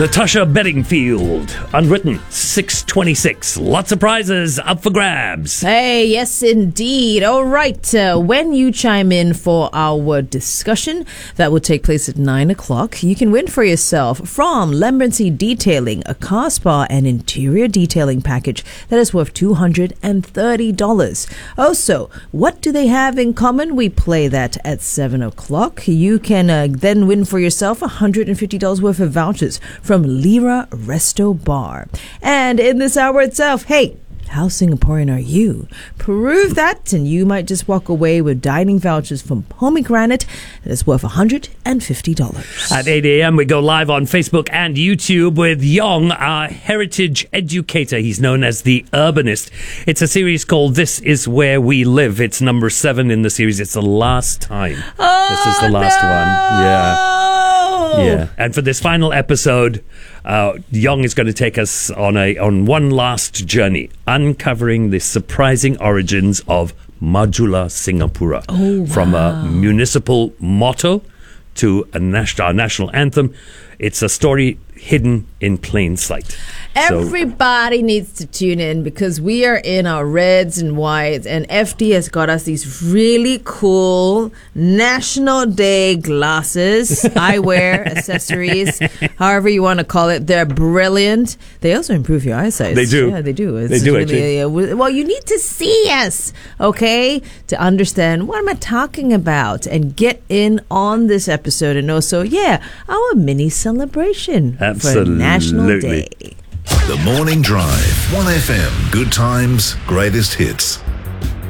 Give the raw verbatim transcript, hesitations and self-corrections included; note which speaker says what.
Speaker 1: Natasha Bedingfield, Unwritten, six twenty-six. Lots of prizes up for grabs.
Speaker 2: Hey, yes, indeed. All right. Uh, when you chime in for our discussion that will take place at nine o'clock, you can win for yourself from Lembrensy Detailing, a car spa and interior detailing package that is worth two hundred thirty dollars. Also, what do they have in common? We play that at seven o'clock. You can uh, then win for yourself one hundred fifty dollars worth of vouchers from Lira Resto Bar. And in this hour itself, hey, how Singaporean are you? Prove that, and you might just walk away with dining vouchers from Pomegranate that's worth one hundred fifty dollars.
Speaker 1: At eight a.m., we go live on Facebook and YouTube with Yong, our heritage educator. He's known as the Urbanist. It's a series called This Is Where We Live. It's number seven in the series. It's the last time.
Speaker 2: Oh,
Speaker 1: this is the last
Speaker 2: no!
Speaker 1: one. Yeah. Yeah. And for this final episode, uh, Yong is going to take us on a on one last journey, uncovering the surprising origins of Majulah Singapura.
Speaker 2: Oh, wow.
Speaker 1: From a municipal motto to a national, our national anthem. It's a story hidden in plain sight.
Speaker 2: Everybody so, needs to tune in because we are in our reds and whites, and F D has got us these really cool National Day glasses, eyewear, accessories, however you want to call it. They're brilliant. They also improve your eyesight.
Speaker 1: They do.
Speaker 2: Yeah, they do. It's
Speaker 1: they do,
Speaker 2: really,
Speaker 1: actually.
Speaker 2: Uh, well, you need to see us, okay, to understand what am I talking about and get in on this episode and also, yeah, our mini celebration
Speaker 1: Absolutely.
Speaker 2: for National Day.
Speaker 3: The Morning Drive, one F M, good times, greatest hits.